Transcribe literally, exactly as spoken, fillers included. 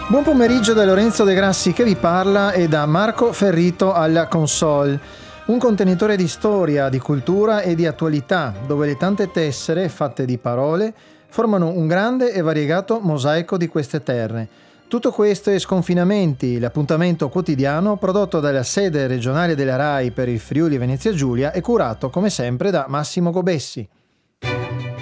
Buon pomeriggio da Lorenzo De Grassi che vi parla e da Marco Ferrito alla console. Un contenitore di storia, di cultura e di attualità, dove le tante tessere, fatte di parole, formano un grande e variegato mosaico di queste terre. Tutto questo e Sconfinamenti, l'appuntamento quotidiano prodotto dalla sede regionale della RAI per il Friuli Venezia Giulia e curato come sempre da Massimo Gobessi.